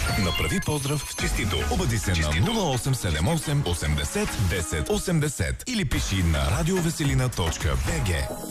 Направи поздрав в честито. Обади се на 0878 80 10 80 или пиши на радиовеселина.bg.